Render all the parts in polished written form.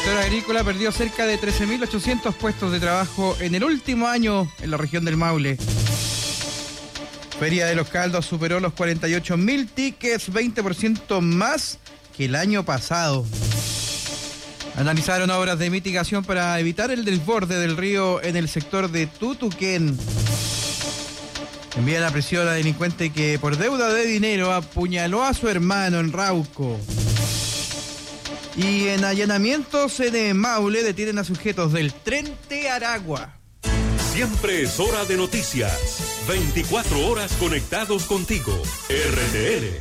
sector agrícola perdió cerca de 13.800 puestos de trabajo en el último año en la región del Maule. Feria de los Caldos superó los 48.000 tickets, 20% más que el año pasado. Analizaron obras de mitigación para evitar el desborde del río en el sector de Tutuquén. Envían a prisión a delincuente que por deuda de dinero apuñaló a su hermano en Rauco. Y en allanamientos en Maule detienen a sujetos del Trente Aragua. Siempre es hora de noticias. 24 horas conectados contigo. RTL.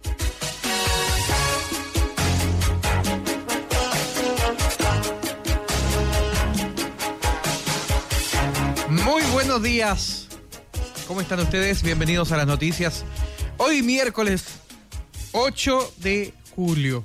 Muy buenos días. ¿Cómo están ustedes? Bienvenidos a las noticias. Hoy miércoles 8 de julio.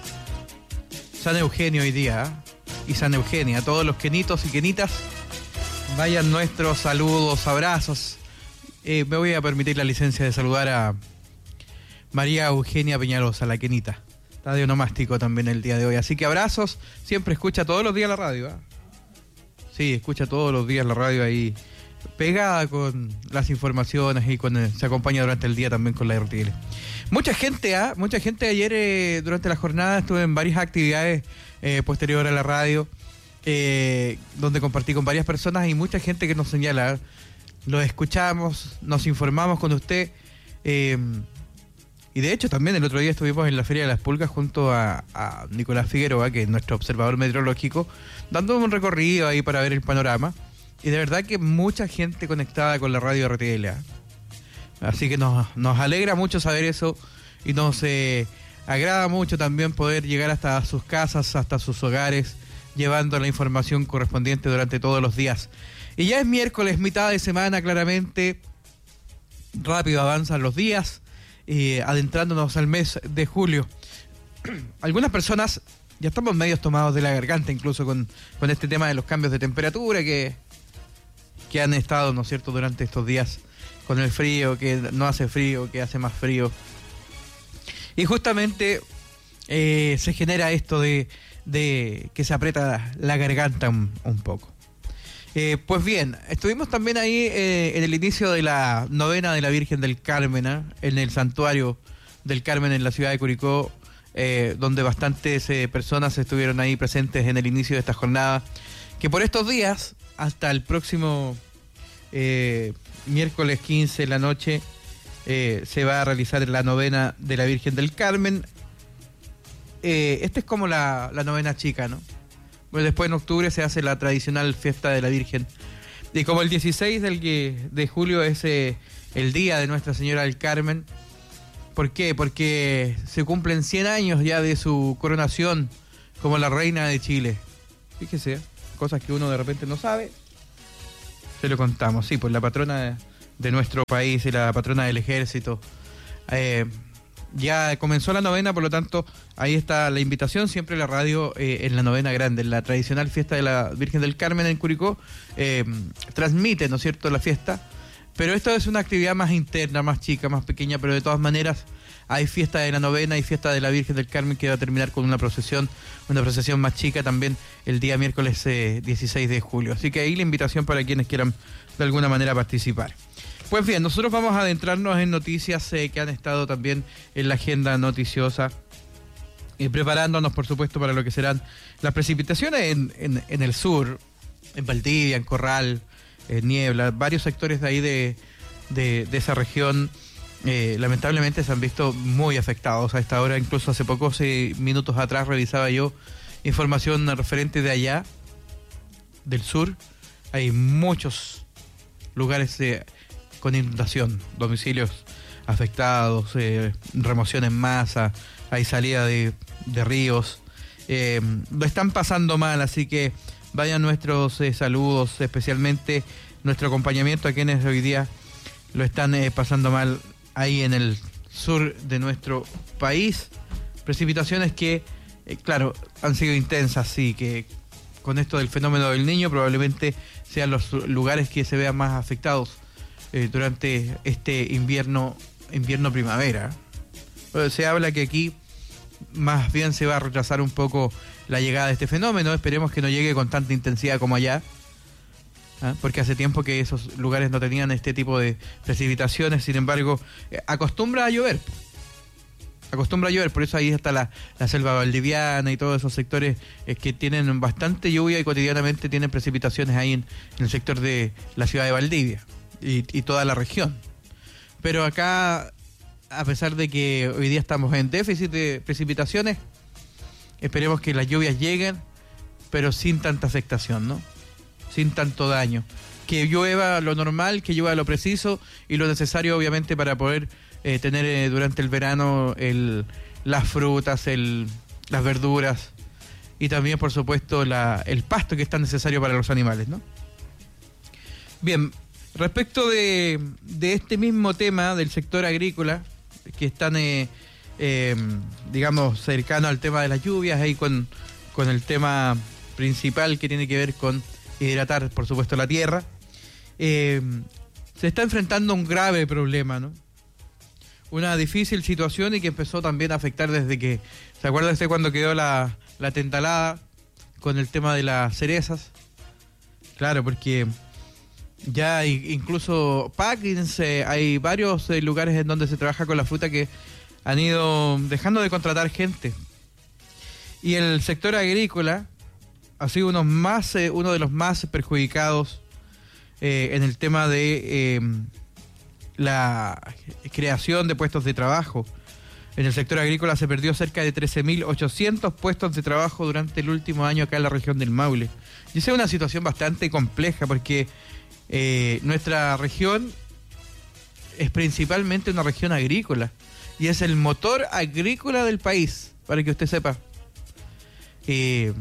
San Eugenio hoy día, ¿eh? Y San Eugenia, a todos los quenitos y quenitas, vayan nuestros saludos, abrazos. Me voy a permitir la licencia de saludar a María Eugenia Peñalosa, la quenita. Está de onomástico también el día de hoy, así que abrazos. Siempre escucha todos los días la radio, ¿eh? Sí, escucha todos los días la radio ahí, pegada con las informaciones y se acompaña durante el día también con la RTL. Mucha gente ayer durante la jornada estuve en varias actividades posteriores a la radio, donde compartí con varias personas y mucha gente que nos señala, los escuchamos, nos informamos con usted, y de hecho también el otro día estuvimos en la Feria de las Pulgas junto a Nicolás Figueroa, que es nuestro observador meteorológico, dando un recorrido ahí para ver el panorama. Y de verdad que mucha gente conectada con la radio RTL. Así que nos alegra mucho saber eso y nos agrada mucho también poder llegar hasta sus casas, hasta sus hogares, llevando la información correspondiente durante todos los días. Y ya es miércoles, mitad de semana claramente, rápido avanzan los días, adentrándonos al mes de julio. Algunas personas ya estamos medios tomados de la garganta incluso con este tema de los cambios de temperatura que han estado, ¿no es cierto?, durante estos días, con el frío, que no hace frío, que hace más frío. Y justamente se genera esto de que se aprieta la garganta un poco. Pues bien, estuvimos también ahí en el inicio de la novena de la Virgen del Carmen, en el santuario del Carmen en la ciudad de Curicó, donde bastantes personas estuvieron ahí presentes en el inicio de esta jornada, que por estos días, hasta el próximo miércoles 15 de la noche, se va a realizar la novena de la Virgen del Carmen. Esta es como la novena chica, ¿no? Bueno, después en octubre se hace la tradicional fiesta de la Virgen. Y como el 16 de julio es el día de Nuestra Señora del Carmen. ¿Por qué? Porque se cumplen 100 años ya de su coronación como la reina de Chile. Fíjese, cosas que uno de repente no sabe, se lo contamos. Sí, pues la patrona de nuestro país y la patrona del ejército. Ya comenzó la novena, por lo tanto, ahí está la invitación. Siempre la radio en la novena grande, en la tradicional fiesta de la Virgen del Carmen en Curicó, transmite, ¿no es cierto?, la fiesta. Pero esto es una actividad más interna, más chica, más pequeña, pero de todas maneras hay fiesta de la novena y fiesta de la Virgen del Carmen que va a terminar con una procesión más chica también el día miércoles 16 de julio. Así que ahí la invitación para quienes quieran de alguna manera participar. Pues bien, nosotros vamos a adentrarnos en noticias que han estado también en la agenda noticiosa, preparándonos por supuesto para lo que serán las precipitaciones en el sur, en Valdivia, en Corral, en Niebla, varios sectores de ahí de esa región. Lamentablemente se han visto muy afectados a esta hora. Incluso hace pocos minutos atrás revisaba yo información referente de allá, del sur. Hay muchos lugares con inundación, domicilios afectados, remoción en masa, hay salida de ríos. Lo están pasando mal, así que vayan nuestros saludos, especialmente nuestro acompañamiento a quienes hoy día lo están pasando mal ahí en el sur de nuestro país. Precipitaciones que, claro, han sido intensas, sí, que con esto del fenómeno del Niño probablemente sean los lugares que se vean más afectados durante este invierno-primavera. Se habla que aquí más bien se va a retrasar un poco la llegada de este fenómeno. Esperemos que no llegue con tanta intensidad como allá, porque hace tiempo que esos lugares no tenían este tipo de precipitaciones. Sin embargo, acostumbra a llover, por eso ahí está la selva valdiviana y todos esos sectores que tienen bastante lluvia y cotidianamente tienen precipitaciones ahí en el sector de la ciudad de Valdivia y toda la región. Pero acá, a pesar de que hoy día estamos en déficit de precipitaciones, esperemos que las lluvias lleguen, pero sin tanta afectación, ¿no? Sin tanto daño. Que llueva lo normal, que llueva lo preciso y lo necesario, obviamente, para poder tener durante el verano las frutas, las verduras y también, por supuesto, el pasto que es tan necesario para los animales, ¿no? Bien, respecto de este mismo tema del sector agrícola, que están, digamos, cercano al tema de las lluvias, ahí con el tema principal que tiene que ver con hidratar, por supuesto, la tierra, se está enfrentando un grave problema, ¿no? Una difícil situación y que empezó también a afectar desde que, ¿se acuerda usted cuando quedó la tentalada con el tema de las cerezas? Claro, porque ya hay incluso packings, hay varios lugares en donde se trabaja con la fruta que han ido dejando de contratar gente. Y el sector agrícola ha sido uno de los más perjudicados en el tema de la creación de puestos de trabajo. En el sector agrícola se perdió cerca de 13.800 puestos de trabajo durante el último año acá en la región del Maule. Y esa es una situación bastante compleja porque nuestra región es principalmente una región agrícola y es el motor agrícola del país, para que usted sepa. Y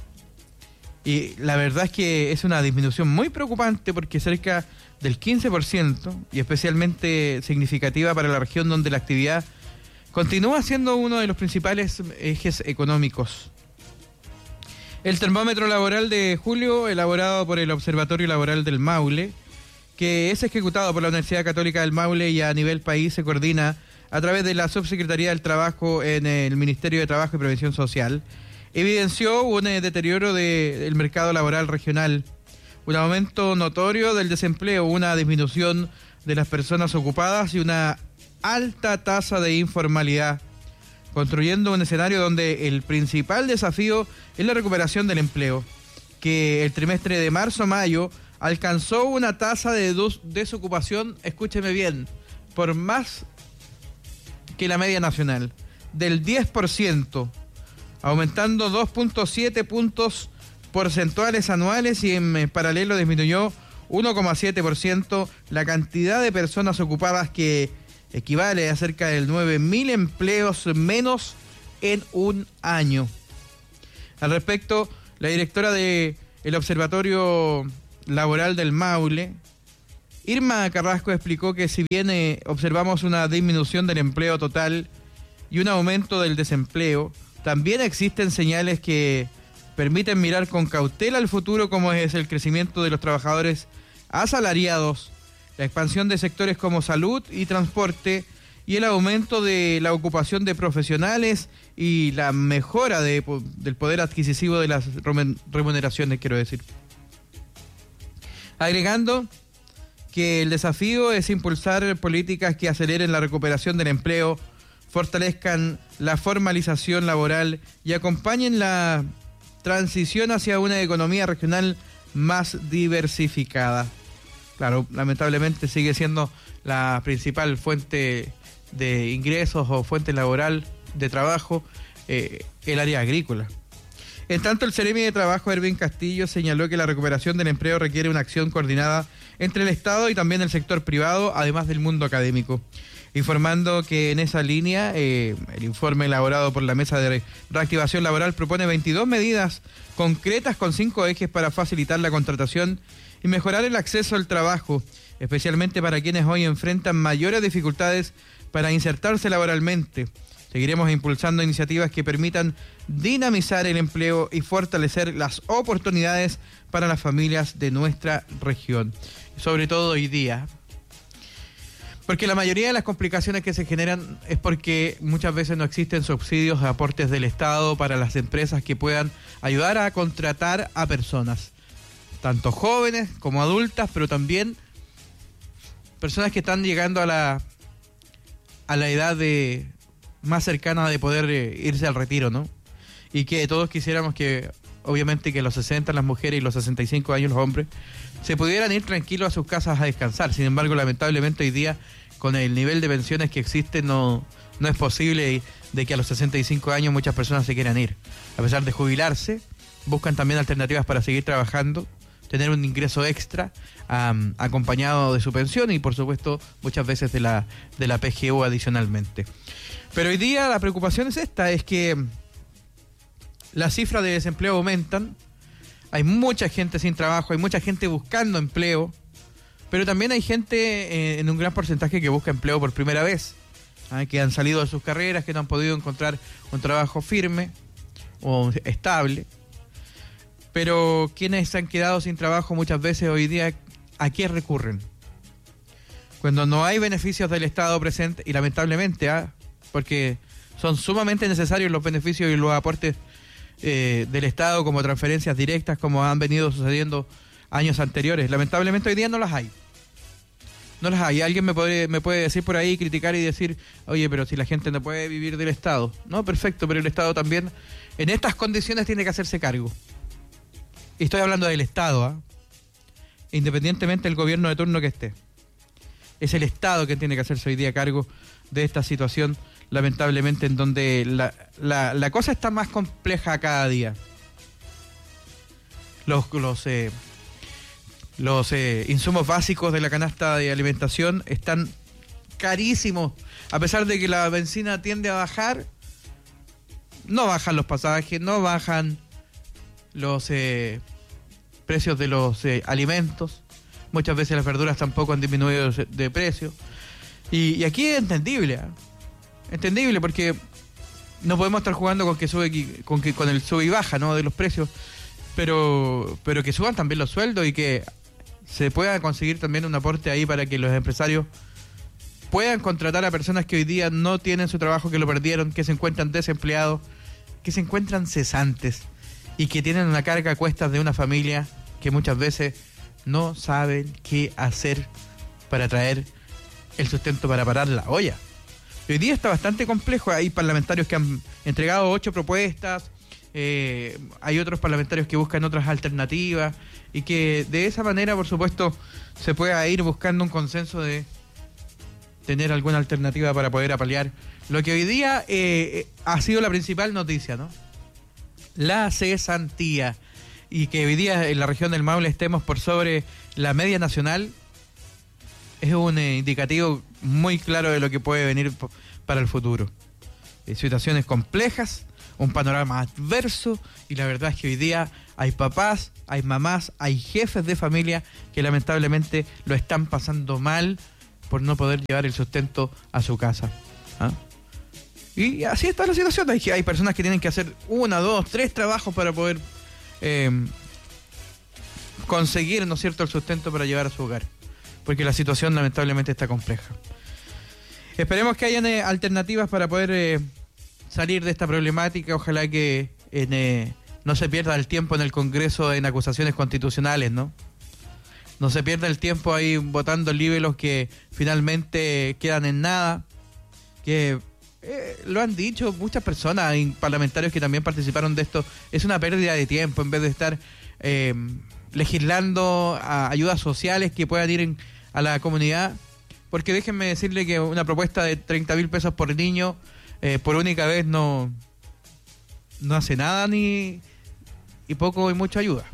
la verdad es que es una disminución muy preocupante porque cerca del 15%, y especialmente significativa para la región donde la actividad continúa siendo uno de los principales ejes económicos. El termómetro laboral de julio, elaborado por el Observatorio Laboral del Maule, que es ejecutado por la Universidad Católica del Maule y a nivel país se coordina a través de la Subsecretaría del Trabajo en el Ministerio de Trabajo y Previsión Social, evidenció un deterioro del mercado laboral regional, un aumento notorio del desempleo, una disminución de las personas ocupadas y una alta tasa de informalidad, construyendo un escenario donde el principal desafío es la recuperación del empleo, que el trimestre de marzo-mayo alcanzó una tasa de desocupación, escúcheme bien, por más que la media nacional, del 10%, aumentando 2.7 puntos porcentuales anuales, y en paralelo disminuyó 1,7% la cantidad de personas ocupadas, que equivale a cerca de 9.000 empleos menos en un año. Al respecto, la directora del Observatorio Laboral del Maule, Irma Carrasco, explicó que si bien observamos una disminución del empleo total y un aumento del desempleo, también existen señales que permiten mirar con cautela al futuro, como es el crecimiento de los trabajadores asalariados, la expansión de sectores como salud y transporte y el aumento de la ocupación de profesionales y la mejora del poder adquisitivo de las remuneraciones, quiero decir. Agregando que el desafío es impulsar políticas que aceleren la recuperación del empleo, fortalezcan la formalización laboral y acompañen la transición hacia una economía regional más diversificada. Claro, lamentablemente sigue siendo la principal fuente de ingresos o fuente laboral de trabajo el área agrícola. En tanto, el Seremi de Trabajo, Erwin Castillo, señaló que la recuperación del empleo requiere una acción coordinada entre el Estado y también el sector privado, además del mundo académico, informando que en esa línea el informe elaborado por la Mesa de Reactivación Laboral propone 22 medidas concretas con 5 ejes para facilitar la contratación y mejorar el acceso al trabajo, especialmente para quienes hoy enfrentan mayores dificultades para insertarse laboralmente. Seguiremos impulsando iniciativas que permitan dinamizar el empleo y fortalecer las oportunidades para las familias de nuestra región, sobre todo hoy día. Porque la mayoría de las complicaciones que se generan es porque muchas veces no existen subsidios o aportes del Estado para las empresas que puedan ayudar a contratar a personas, tanto jóvenes como adultas, pero también personas que están llegando a la edad más cercana de poder irse al retiro, ¿no? Y que todos quisiéramos que, obviamente, que los 60 las mujeres y los 65 años los hombres se pudieran ir tranquilos a sus casas a descansar. Sin embargo, lamentablemente hoy día, con el nivel de pensiones que existe, no es posible de que a los 65 años muchas personas se quieran ir. A pesar de jubilarse, buscan también alternativas para seguir trabajando, tener un ingreso extra acompañado de su pensión y, por supuesto, muchas veces de la PGU adicionalmente. Pero hoy día la preocupación es esta, es que las cifras de desempleo aumentan, hay mucha gente sin trabajo, hay mucha gente buscando empleo, pero también hay gente en un gran porcentaje que busca empleo por primera vez, que han salido de sus carreras, que no han podido encontrar un trabajo firme o estable. Pero quienes se han quedado sin trabajo muchas veces hoy día, ¿a qué recurren? Cuando no hay beneficios del Estado presente, y lamentablemente, porque son sumamente necesarios los beneficios y los aportes del Estado, como transferencias directas, como han venido sucediendo años anteriores. Lamentablemente hoy día no las hay. No las hay. Alguien me puede decir por ahí, criticar y decir, oye, pero si la gente no puede vivir del Estado. No, perfecto, pero el Estado también en estas condiciones tiene que hacerse cargo. Y estoy hablando del Estado, independientemente del gobierno de turno que esté. Es el Estado quien tiene que hacerse hoy día cargo de esta situación, lamentablemente, en donde la cosa está más compleja cada día. Los insumos básicos de la canasta de alimentación están carísimos. A pesar de que la benzina tiende a bajar, no bajan los pasajes, no bajan los precios de los alimentos. Muchas veces las verduras tampoco han disminuido de precio. Y aquí es entendible, entendible, porque no podemos estar jugando con que con el sube y baja, ¿no?, de los precios, pero que suban también los sueldos y que se pueda conseguir también un aporte ahí para que los empresarios puedan contratar a personas que hoy día no tienen su trabajo, que lo perdieron, que se encuentran desempleados, que se encuentran cesantes y que tienen una carga a cuestas de una familia que muchas veces no saben qué hacer para traer el sustento para parar la olla. Hoy día está bastante complejo. Hay parlamentarios que han entregado 8 propuestas, hay otros parlamentarios que buscan otras alternativas y que de esa manera, por supuesto, se pueda ir buscando un consenso de tener alguna alternativa para poder paliar lo que hoy día ha sido la principal noticia, ¿no? La cesantía. Y que hoy día en la región del Maule estemos por sobre la media nacional es un indicativo muy claro de lo que puede venir para el futuro. Situaciones complejas, un panorama adverso, y la verdad es que hoy día hay papás, hay mamás, hay jefes de familia que lamentablemente lo están pasando mal por no poder llevar el sustento a su casa. Y así está la situación. Hay personas que tienen que hacer 1, 2, 3 trabajos para poder conseguir, ¿no es cierto?, el sustento para llevar a su hogar, porque la situación lamentablemente está compleja. Esperemos que hayan alternativas para poder salir de esta problemática. Ojalá que no se pierda el tiempo en el Congreso en acusaciones constitucionales, ¿no? No se pierda el tiempo ahí votando libelos que finalmente quedan en nada, que lo han dicho muchas personas y parlamentarios que también participaron de esto. Es una pérdida de tiempo en vez de estar legislando a ayudas sociales que puedan ir a la comunidad, porque déjenme decirle que una propuesta de 30.000 pesos por niño por única vez no hace nada y poco y mucha ayuda.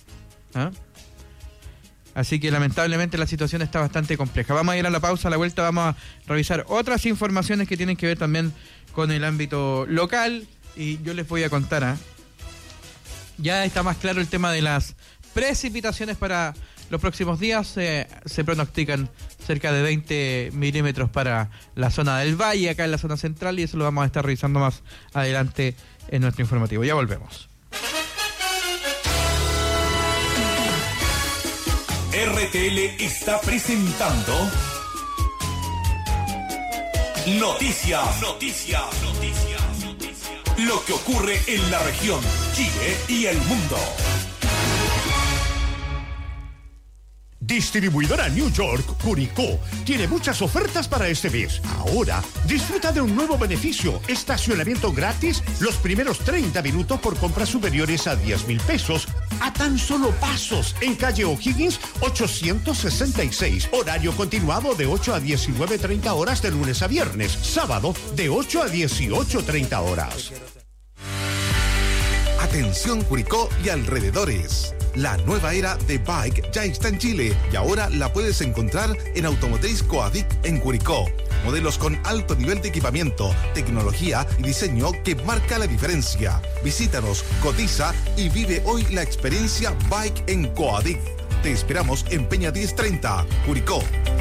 Así que lamentablemente la situación está bastante compleja. Vamos a ir a la pausa, a la vuelta vamos a revisar otras informaciones que tienen que ver también con el ámbito local y yo les voy a contar. Ya está más claro el tema de las precipitaciones para los próximos días. Se pronostican cerca de 20 milímetros para la zona del Valle, acá en la zona central, y eso lo vamos a estar revisando más adelante en nuestro informativo. Ya volvemos. RTL está presentando Noticias. Lo que ocurre en la región, Chile y el mundo. Distribuidora New York, Curicó, tiene muchas ofertas para este mes. Ahora, disfruta de un nuevo beneficio, estacionamiento gratis los primeros 30 minutos por compras superiores a 10,000 pesos, a tan solo pasos, en calle O'Higgins 866. Horario continuado de 8 a 19:30 horas de lunes a viernes. Sábado, de 8 a 18:30 horas. Atención Curicó y alrededores. La nueva era de Bike ya está en Chile y ahora la puedes encontrar en Automotriz Coadic en Curicó. Modelos con alto nivel de equipamiento, tecnología y diseño que marca la diferencia. Visítanos, cotiza y vive hoy la experiencia Bike en Coadic. Te esperamos en Peña 1030, Curicó.